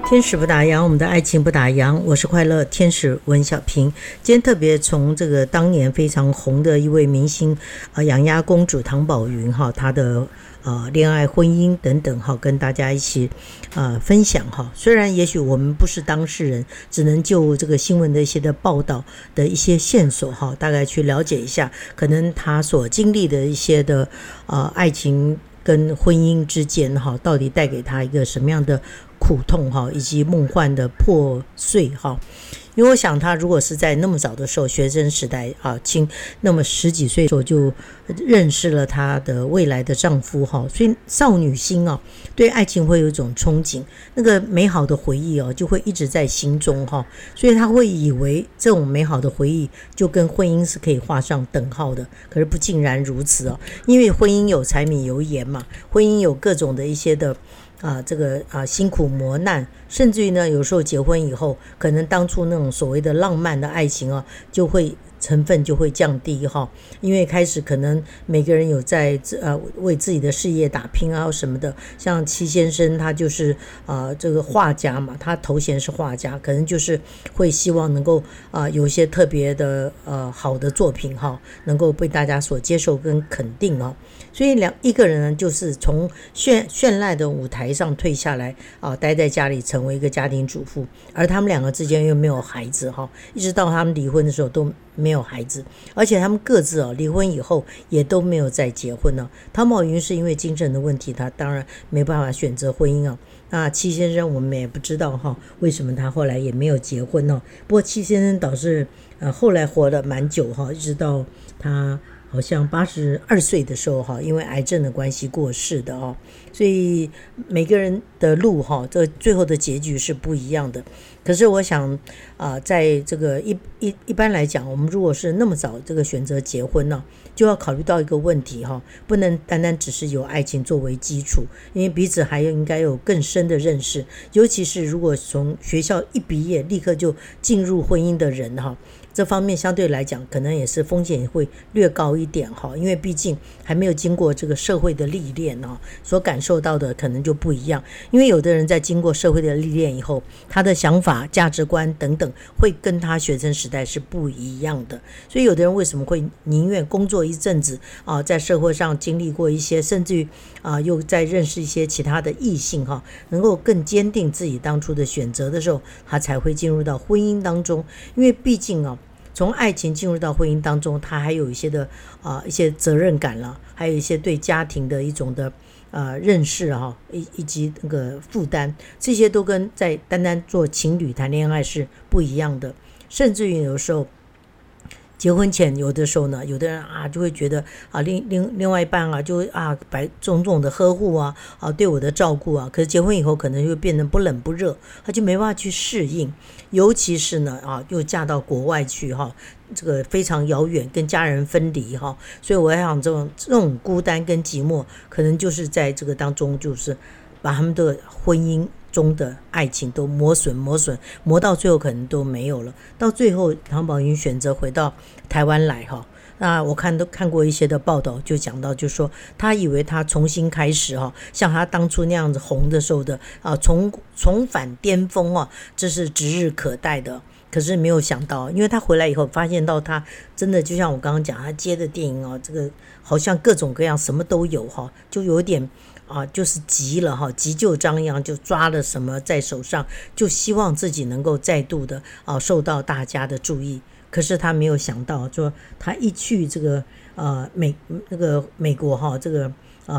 天使不打烊，我们的爱情不打烊。我是快乐天使文小平。今天特别从这个当年非常红的一位明星养鸭公主唐宝云她的恋爱婚姻等等跟大家一起分享虽然也许我们不是当事人，只能就这个新闻的一些的报道的一些线索大概去了解一下可能他所经历的一些的爱情跟婚姻之间到底带给他一个什么样的苦痛以及梦幻的破碎因为我想他如果是在那么早的时候学生时代那么十几岁的时候就认识了他的未来的丈夫所以少女心对爱情会有一种憧憬，那个美好的回忆就会一直在心中所以他会以为这种美好的回忆就跟婚姻是可以画上等号的，可是不尽然如此因为婚姻有柴米油盐嘛，婚姻有各种的一些的辛苦磨难，甚至于呢有时候结婚以后可能当初那种所谓的浪漫的爱情就会成分就会降低因为开始可能每个人有在为自己的事业打拼什么的。像戚先生他就是这个画家嘛，他头衔是画家，可能就是会希望能够有一些特别的好的作品能够被大家所接受跟肯定所以一个人呢就是从绚烂的舞台上退下来待在家里成为一个家庭主妇，而他们两个之间又没有孩子一直到他们离婚的时候都没有孩子，而且他们各自离婚以后也都没有再结婚唐宝云是因为精神的问题，他当然没办法选择婚姻那戚先生我们也不知道为什么他后来也没有结婚不过戚先生倒是后来活了蛮久一直到他好像82岁的时候因为癌症的关系过世的所以每个人的路这最后的结局是不一样的。可是我想在这个一般来讲，我们如果是那么早这个选择结婚就要考虑到一个问题不能单单只是有爱情作为基础，因为彼此还应该有更深的认识，尤其是如果从学校一毕业立刻就进入婚姻的人这方面相对来讲可能也是风险会略高一点因为毕竟还没有经过这个社会的历练所感受到的可能就不一样。因为有的人在经过社会的历练以后，他的想法价值观等等会跟他学生时代是不一样的，所以有的人为什么会宁愿工作一阵子在社会上经历过一些，甚至于又在认识一些其他的异性能够更坚定自己当初的选择的时候，他才会进入到婚姻当中。因为毕竟从爱情进入到婚姻当中，他还有一些的一些责任感了，还有一些对家庭的一种的认识以及那个负担，这些都跟在单单做情侣谈恋爱是不一样的。甚至于有时候结婚前有的时候呢，有的人就会觉得另外一半就摆种种的呵护对我的照顾可是结婚以后可能就变得不冷不热，他就没办法去适应。尤其是呢又嫁到国外去这个非常遥远，跟家人分离所以我想这种孤单跟寂寞可能就是在这个当中就是把他们的婚姻中的爱情都磨到最后可能都没有了。到最后唐宝云选择回到台湾来那我看过一些的报道，就讲到就是说他以为他重新开始像他当初那样子红的时候的重返巅峰这是指日可待的。可是没有想到，因为他回来以后发现到他真的就像我刚刚讲，他接的电影这个好像各种各样什么都有就有点就是急了急就张扬，就抓了什么在手上，就希望自己能够再度的受到大家的注意。可是他没有想到说他一去这个美国这个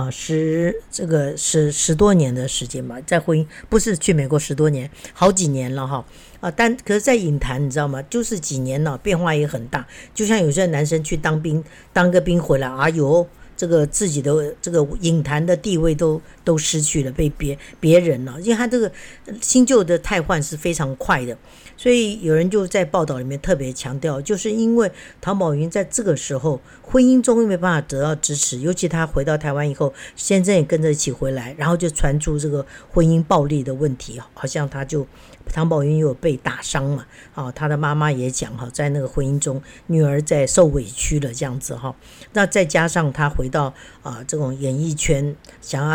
十多年的时间吧，在婚姻不是去美国10多年，好几年了但可是在影坛你知道吗，就是几年变化也很大。就像有些男生去当兵，当个兵回来这个自己的这个影坛的地位都失去了，被别人了，因为他这个新旧的汰换是非常快的。所以有人就在报道里面特别强调，就是因为唐宝云在这个时候婚姻中没办法得到支持，尤其他回到台湾以后，先生也跟着一起回来，然后就传出这个婚姻暴力的问题，好像唐宝云有被打伤嘛，他的妈妈也讲在那个婚姻中女儿在受委屈了这样子那再加上他回到这种演艺圈，想要去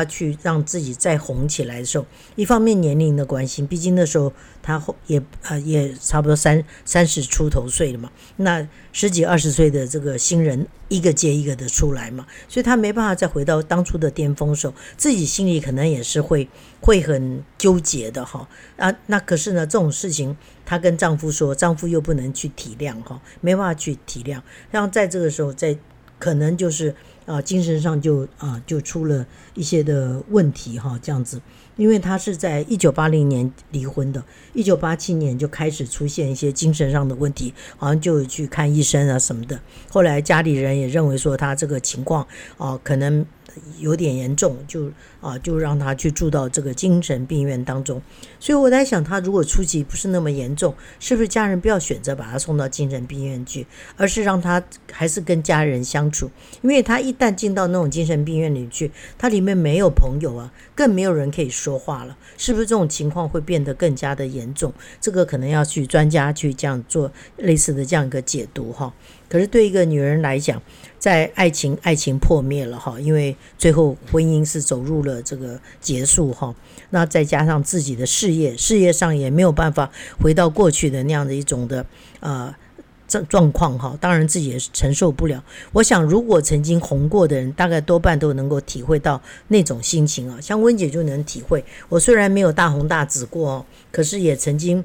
让自己再红起来的时候，一方面年龄的关系，毕竟那时候他也差不多30出头岁了嘛，那10几20岁的这个新人一个接一个的出来嘛，所以他没办法再回到当初的巅峰时候，自己心里可能也是会很纠结的哈。那可是呢，这种事情她跟丈夫说，丈夫又不能去体谅哈，没办法去体谅，然后在这个时候可能就是精神上就出了一些的问题哈，这样子。因为他是在1980年离婚的，1987年就开始出现一些精神上的问题，好像就去看医生啊什么的。后来家里人也认为说他这个情况可能有点严重，就让他去住到这个精神病院当中。所以我在想，他如果初期不是那么严重，是不是家人不要选择把他送到精神病院去，而是让他还是跟家人相处？因为他一旦进到那种精神病院里去，他里面没有朋友啊，更没有人可以说话了，是不是这种情况会变得更加的严重？这个可能要去专家去这样做类似的这样一个解读哈。可是对一个女人来讲，在爱情破灭了哈，因为最后婚姻是走入了这个结束哈，那再加上自己的事业上也没有办法回到过去的那样的一种的状况哈，当然自己也承受不了。我想如果曾经红过的人，大概多半都能够体会到那种心情啊，像温姐就能体会。我虽然没有大红大紫过可是也曾经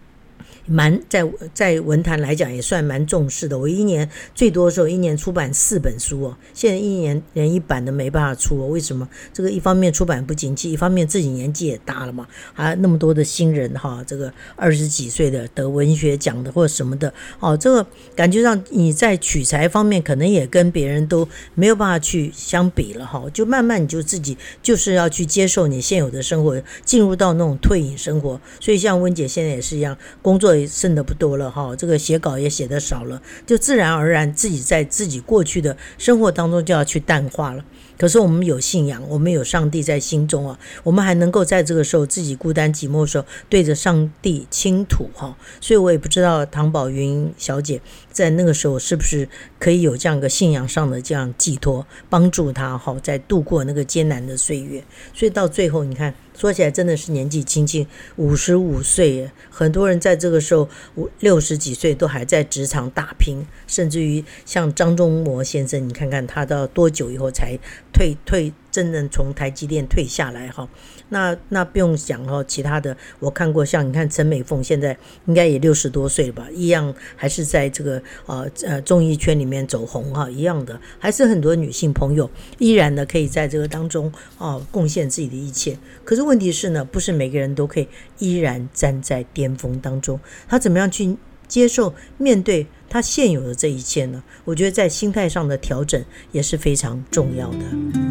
在文坛来讲也算蛮重视的。我一年最多的时候一年出版4本书现在一年连1版都没办法出为什么？这个一方面出版不景气，一方面自己年纪也大了嘛，还有那么多的新人这个20几岁的得文学奖的或者什么的这个感觉上你在取材方面可能也跟别人都没有办法去相比了就慢慢你就自己就是要去接受你现有的生活，进入到那种退隐生活。所以像温姐现在也是一样，工作剩的不多了这个写稿也写得少了，就自然而然自己在自己过去的生活当中就要去淡化了。可是我们有信仰，我们有上帝在心中我们还能够在这个时候自己孤单寂寞的时候对着上帝倾吐所以我也不知道唐宝云小姐在那个时候是不是可以有这样一个信仰上的这样寄托，帮助她在度过那个艰难的岁月。所以到最后你看，说起来真的是年纪轻轻55岁耶，很多人在这个时候60几岁都还在职场打拼，甚至于像张忠谋先生，你看看他到多久以后才真正从台积电退下来那不用讲其他的我看过，像你看陈美凤现在应该也60多岁了吧，一样还是在这个综艺圈里面走红一样的，还是很多女性朋友依然的可以在这个当中贡献自己的一切。可是问题是呢，不是每个人都可以依然站在巅峰当中，他怎么样去接受面对他现有的这一切呢？我觉得在心态上的调整也是非常重要的。